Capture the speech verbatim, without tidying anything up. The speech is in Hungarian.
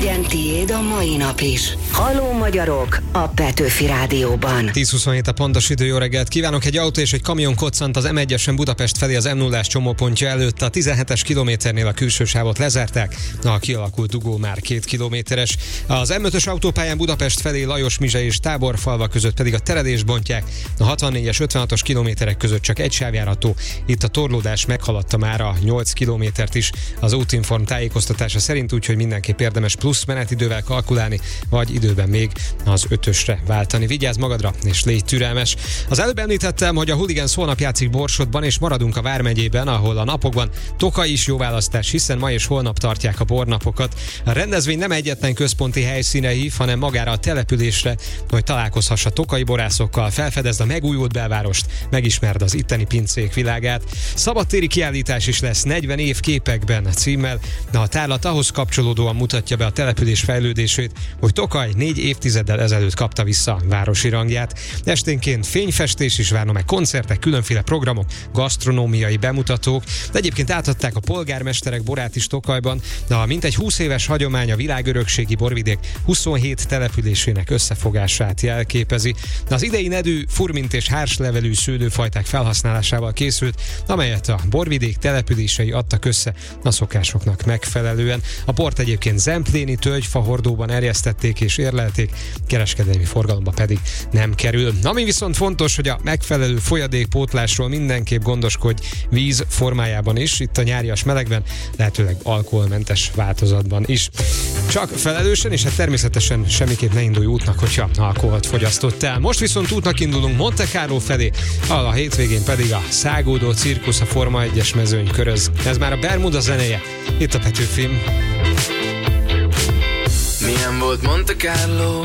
legyen tiéd a mai nap is. Halló magyarok a Petőfi Rádióban. tíz huszonhét a pontos idő, jó reggelt kívánok! Egy autó és egy kamion koccant az em egyesen Budapest felé az em nullás csomópontja előtt. A tizenhetes kilométernél a külső sávot lezárták, a kialakult dugó már két kilométeres. Az em ötös autópályán Budapest felé Lajos-Mizse és Táborfalva között pedig a terelést bontják. A hatvannégyes ötvenhatos kilométerek között csak egy sáv járható. Itt a torlódás meghaladta már a nyolc kilométert is. Az Útinform tájékoztatása szerint, úgyhogy mindenképp érdemes plusz menetidővel kalkulálni, vagy időben még az ötösre váltani. Vigyázz magadra, és légy türelmes. Az előbb említettem, hogy a Hooligans holnap játszik Borsodban, és maradunk a Vármegyében, ahol a napokban Tokaj is jó választás, hiszen ma és holnap tartják a bornapokat. A rendezvény nem egyetlen központi helyszíne hív, hanem magára a településre, hogy találkozhass a tokaji borászokkal, felfedezd a megújult belvárost, megismerd az itteni pincék világát. Szabadtéri kiállítás is lesz negyven év képekben címmel, de a tárlat ahhoz kapcsolódóan mutatja be a település fejlődését, hogy Tokaj négy évtizeddel ezelőtt kapta vissza városi rangját. Esténként fényfestés is várna, meg koncertek, különféle programok, gasztronómiai bemutatók, de egyébként átadták a polgármesterek borát is Tokajban, de a mintegy húsz éves hagyomány a világörökségi borvidék huszonhét településének összefogását jelképezi. De az idei nedű, furmint és hárslevelű szőlőfajták felhasználásával készült, amelyet a borvidék települései adtak össze a szokásoknak megfelelően. A bort egyébként zempléni tölgyfahordóban erjesztették és érlelték, kereskedelmi forgalomba pedig nem kerül. Ami viszont fontos, hogy a megfelelő folyadékpótlásról mindenképp gondoskodj víz formájában is, itt a nyárias melegben, lehetőleg alkoholmentes változatban is. Csak felelősen, és hát természetesen semmiképp ne indulj útnak, hogyha alkoholt fogyasztottál. Most viszont útnak indulunk Monte Carlo felé, ahol a hétvégén pedig a szágódó cirkusz a Forma egyes mezőny köröz. Ez már a Bermuda zenéje, itt a Petőfim. Milyen volt Monte Carlo?